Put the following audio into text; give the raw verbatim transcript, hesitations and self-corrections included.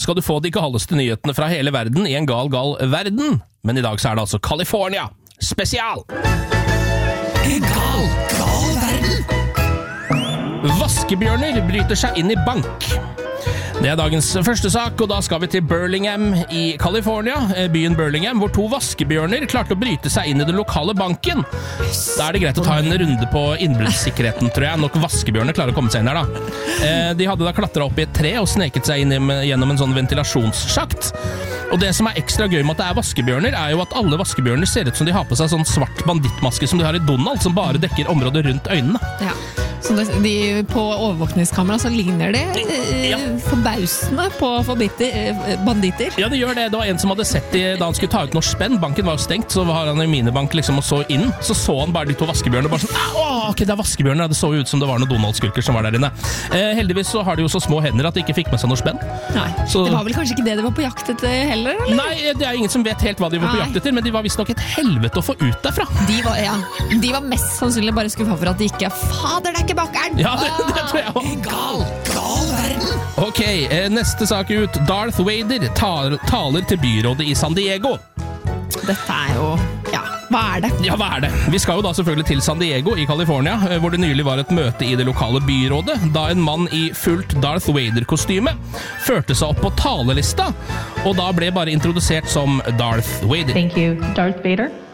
skal du få de galeste nyhetene fra hele verden i en gal, gal verden. Men i dag så er det altså California spesial. En gal, gal verden. Vaskebjørner bryter seg inn i bank. Det er dagens første sak, og da skal vi til Burlingame i California, byen Burlingame, hvor to vaskebjørner klarte å bryte seg inn i den lokale banken. Da er det greit å ta en runde på innbruddssikkerheten, tror jeg. Nok vaskebjørner klarer å komme seg inn her, da. De hadde da klatret opp i et tre og sneket seg inn gjennom en sånn ventilasjonssjakt. Og det som er ekstra gøy med at det er vaskebjørner, er jo at alle vaskebjørner ser ut som de har på seg sånn svart bandittmaske som de har i Donald, som bare dekker området rundt øynene. Ja. Så de, på overvåkningskamera så ligner det eh, ja. forbausende på forbiter, eh, banditter. Ja, det gjør det. Det var en som hadde sett de, da han skulle ta ut norsk spenn. Banken var jo stengt, så var han i minibank liksom og så inn. Så så han bare de to vaskebjørnene, bare sånn, åh, ok, det er vaskebjørnene. Det så ut som det var noen Donald-skulker som var der inne. Eh, heldigvis så har de jo så små hender at de ikke fikk med seg norsk spenn. Nei, så, det var vel kanskje ikke det de var på jakt etter heller, eller? Nei, det er ingen som vet helt hva de var på jakt etter, men de var visst nok et helvete å få ut derfra. De var, ja, de var mest sannsynlig bare skuffa for at de ikke, fader, det er ikke bakkeren! Ja, det Det tror jeg også. Gal, gal verden. Ok, neste sak ut. Darth Vader tar, taler til byrådet i San Diego. Dette er jo... Ja, hva er det? Ja, hva er det? Vi skal jo da selvfølgelig til San Diego i California, hvor det nylig var et møte i det lokale byrådet, da en mann i fullt Darth Vader-kostyme førte seg opp på talelista, og da ble bare introdusert som Darth Vader. Thank you, Darth Vader.